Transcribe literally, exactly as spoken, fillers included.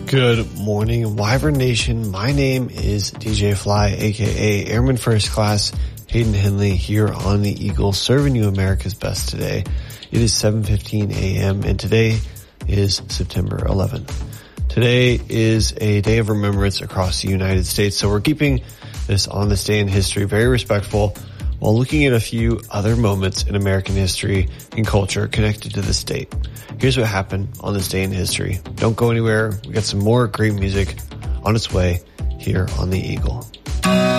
Good morning, Wyvern Nation. My name is D J Fly, aka Airman First Class Hayden Henley, here on the Eagle, serving you America's best today. It is seven fifteen a.m. and today is September eleventh. Today is a day of remembrance across the United States, so we're keeping this on this day in history very respectful while looking at a few other moments in American history and culture connected to the state. Here's what happened on this day in history. Don't go anywhere. We got some more great music on its way here on the Eagle.